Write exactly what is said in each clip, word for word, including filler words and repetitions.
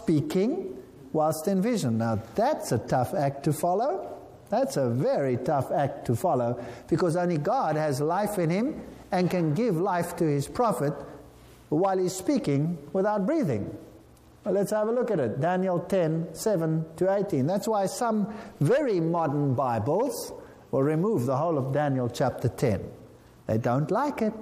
speaking whilst in vision. Now that's a tough act to follow. That's a very tough act to follow, because only God has life in him and can give life to his prophet while he's speaking without breathing. Well, let's have a look at it. Daniel ten, seven to eighteen. That's why some very modern Bibles will remove the whole of Daniel chapter ten. They don't like it.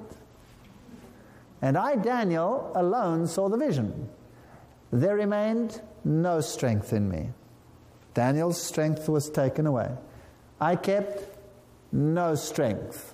And I, Daniel, alone saw the vision. There remained no strength in me. Daniel's strength was taken away. I kept no strength.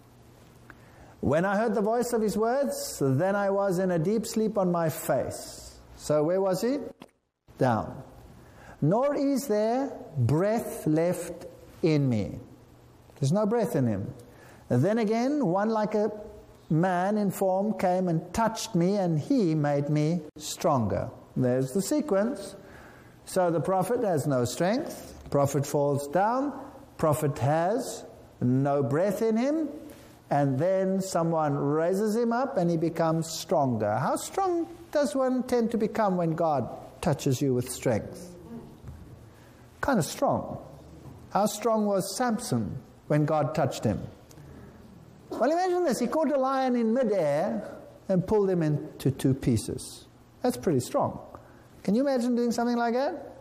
When I heard the voice of his words, then I was in a deep sleep on my face. So where was he? Down. Nor is there breath left in me. There's no breath in him. And then again, one like a man in form came and touched me, and he made me stronger. There's the sequence. So the prophet has no strength. Prophet falls down. Prophet has no breath in him. And then someone raises him up and he becomes stronger. How strong does one tend to become when God touches you with strength? Kind of strong. How strong was Samson when God touched him? Well, imagine this. He caught a lion in midair and pulled him into two pieces. That's pretty strong. Can you imagine doing something like that?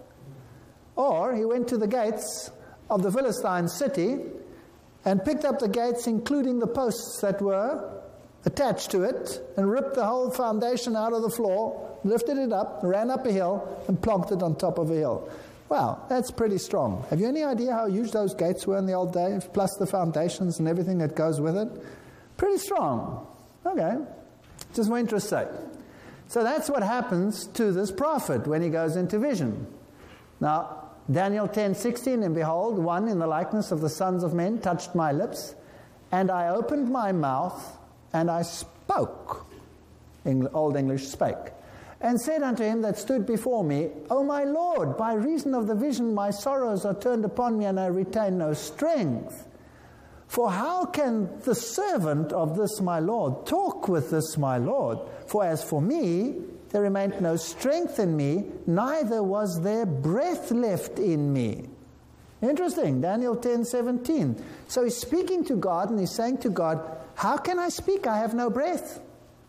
Or he went to the gates of the Philistine city and picked up the gates, including the posts that were attached to it, and ripped the whole foundation out of the floor, lifted it up, ran up a hill, and plonked it on top of a hill. Wow, that's pretty strong. Have you any idea how huge those gates were in the old days, plus the foundations and everything that goes with it? Pretty strong. Okay, just for interest's sake. So that's what happens to this prophet when he goes into vision. Now, Daniel ten sixteen, and behold, one in the likeness of the sons of men touched my lips, and I opened my mouth, and I spoke. Eng- Old English spake. And said unto him that stood before me, O my Lord, by reason of the vision my sorrows are turned upon me, and I retain no strength. For how can the servant of this my Lord talk with this my Lord? For as for me, there remained no strength in me, neither was there breath left in me. Interesting, Daniel ten seventeen. So he's speaking to God, and he's saying to God, how can I speak? I have no breath.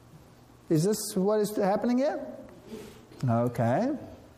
Is this what is happening here? Okay.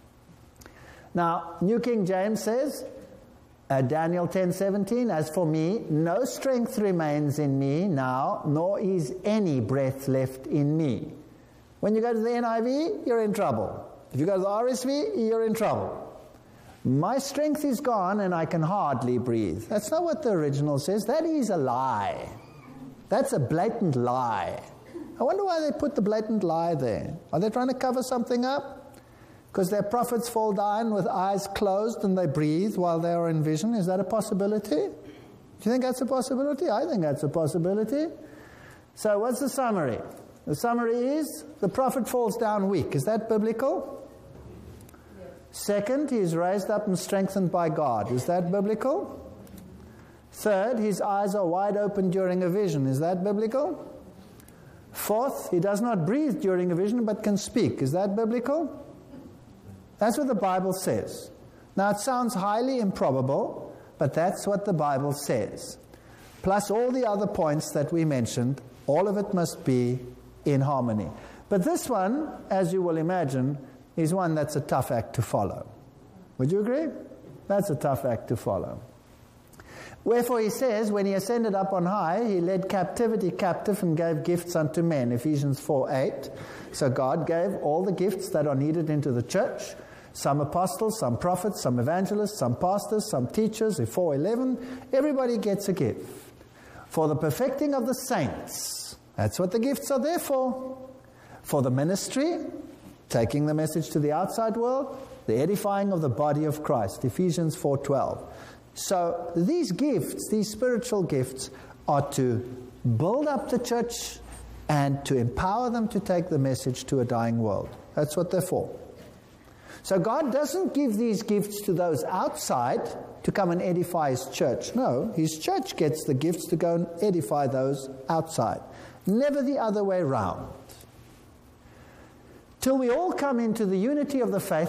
Now, New King James says, uh, Daniel ten seventeen, as for me, no strength remains in me now, nor is any breath left in me. When you go to the N I V, you're in trouble. If you go to the R S V, you're in trouble. My strength is gone and I can hardly breathe. That's not what the original says. That is a lie. That's a blatant lie. I wonder why they put the blatant lie there. Are they trying to cover something up? Because their prophets fall down with eyes closed and they breathe while they are in vision. Is that a possibility? Do you think that's a possibility? I think that's a possibility. So what's the summary? The summary is, the prophet falls down weak. Is that biblical? Yes. Second, he is raised up and strengthened by God. Is that biblical? Third, his eyes are wide open during a vision. Is that biblical? Fourth, he does not breathe during a vision but can speak. Is that biblical? That's what the Bible says. Now, it sounds highly improbable, but that's what the Bible says. Plus all the other points that we mentioned, all of it must be in harmony. But this one, as you will imagine, is one that's a tough act to follow. Would you agree? That's a tough act to follow. Wherefore he says, when he ascended up on high, he led captivity captive and gave gifts unto men. Ephesians four eight. So God gave all the gifts that are needed into the church. Some apostles, some prophets, some evangelists, some pastors, some teachers. four eleven. Everybody gets a gift. For the perfecting of the saints. That's what the gifts are there for. For the ministry, taking the message to the outside world, the edifying of the body of Christ. Ephesians four twelve. So these gifts, these spiritual gifts, are to build up the church and to empower them to take the message to a dying world. That's what they're for. So God doesn't give these gifts to those outside to come and edify His church. No, His church gets the gifts to go and edify those outside. Never the other way round. Till we all come into the unity of the faith